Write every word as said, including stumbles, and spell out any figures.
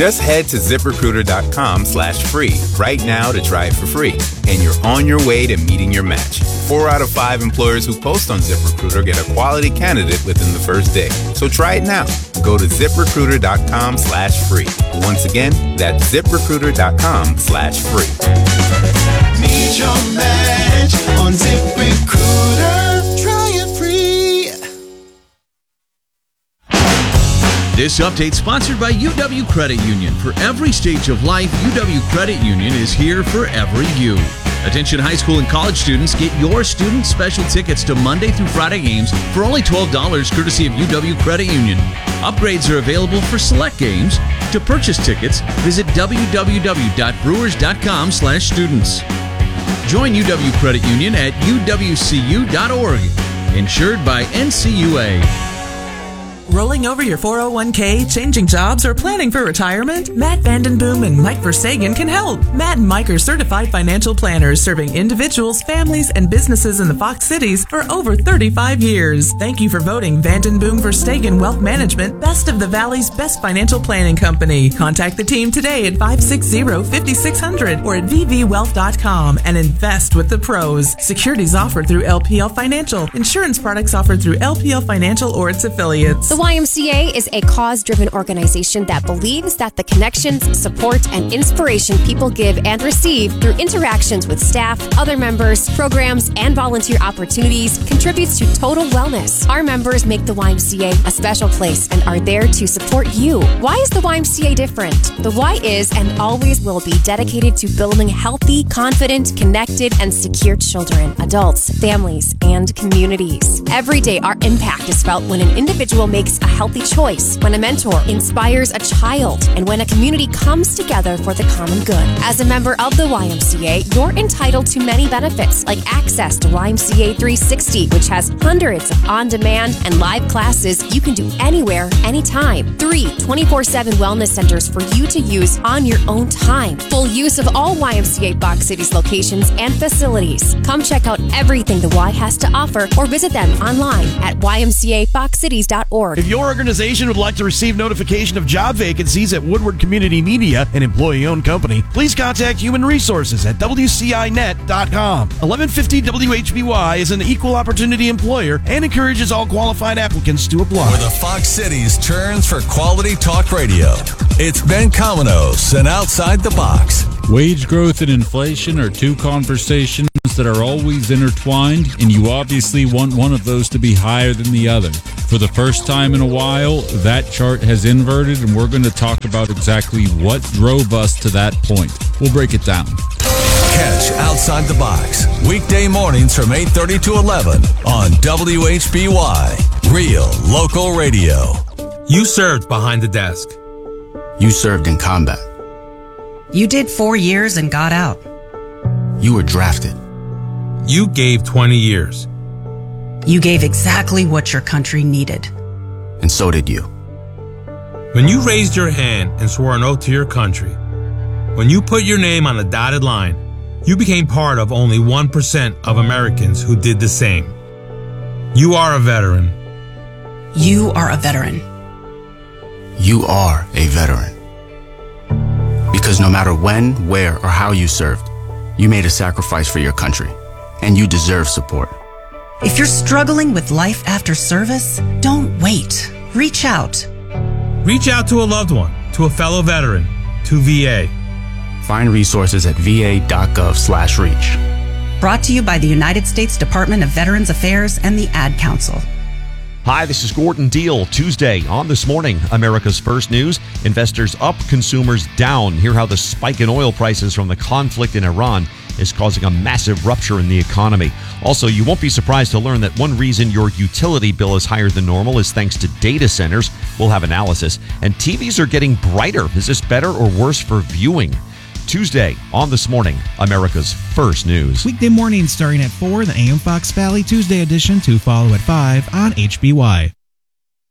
Just head to ZipRecruiter.com slash free right now to try it for free. And you're on your way to meeting your match. Four out of five employers who post on ZipRecruiter get a quality candidate within the first day. So try it now. Go to ZipRecruiter.com slash free. Once again, that's ZipRecruiter.com slash free. Meet your match on ZipRecruiter. Try it free. This update sponsored by U W Credit Union. For every stage of life, U W Credit Union is here for every you. Attention high school and college students, get your student special tickets to Monday through Friday games for only twelve dollars courtesy of U W Credit Union. Upgrades are available for select games. To purchase tickets, visit www.brewers.com slash students. Join U W Credit Union at U W C U dot org. Insured by N C U A. Rolling over your four oh one k, changing jobs, or planning for retirement? Matt Vandenboom and Mike Versagen can help. Matt and Mike are certified financial planners serving individuals, families, and businesses in the Fox Cities for over thirty-five years. Thank you for voting Vandenboom Versagen Wealth Management Best of the Valley's best financial planning company. Contact the team today at five six zero, five six zero zero or at v v wealth dot com and invest with the pros. Securities offered through L P L Financial. Insurance products offered through L P L Financial or its affiliates. The Y M C A is a cause-driven organization that believes that the connections, support, and inspiration people give and receive through interactions with staff, other members, programs, and volunteer opportunities contributes to total wellness. Our members make the Y M C A a special place and are there to support you. Why is the Y M C A different? The Y is and always will be dedicated to building healthy, confident, connected, and secure children, adults, families, and communities. Every day, our impact is felt when an individual makes a healthy choice, when a mentor inspires a child, and when a community comes together for the common good. As a member of the Y M C A, you're entitled to many benefits, like access to Y M C A three sixty, which has hundreds of on-demand and live classes you can do anywhere, anytime. Three twenty-four seven wellness centers for you to use on your own time. Full use of all Y M C A Fox Cities locations and facilities. Come check out everything the Y has to offer or visit them online at y m c a fox cities dot org. If your organization would like to receive notification of job vacancies at Woodward Community Media, an employee-owned company, please contact Human Resources at w c i net dot com. eleven fifty W H B Y is an equal opportunity employer and encourages all qualified applicants to apply. Where the Fox Cities turns for quality talk radio. It's Ben Cominos and Outside the Box. Wage growth and inflation are two conversations that are always intertwined, and you obviously want one of those to be higher than the other. For the first time in a while, that chart has inverted, and we're going to talk about exactly what drove us to that point. We'll break it down. Catch Outside the Box weekday mornings from eight thirty to eleven on W H B Y, Real Local Radio. You served behind the desk. You served in combat. You did four years and got out. You were drafted. You gave twenty years. You gave exactly what your country needed. And so did you. When you raised your hand and swore an oath to your country, when you put your name on a dotted line, you became part of only one percent of Americans who did the same. You are a veteran. You are a veteran. You are a veteran. Because no matter when, where, or how you served, you made a sacrifice for your country, and you deserve support. If you're struggling with life after service, don't wait. Reach out. Reach out to a loved one, to a fellow veteran, to V A. Find resources at v a dot gov slash reach. Brought to you by the United States Department of Veterans Affairs and the Ad Council. Hi, this is Gordon Deal. Tuesday on This Morning, America's First News. Investors up, consumers down. Hear how the spike in oil prices from the conflict in Iran is causing a massive rupture in the economy. Also, you won't be surprised to learn that one reason your utility bill is higher than normal is thanks to data centers. We'll have analysis. And T Vs are getting brighter. Is this better or worse for viewing? Tuesday on This Morning, America's First News. Weekday mornings starting at four, the A M Fox Valley Tuesday edition to follow at five on H B Y.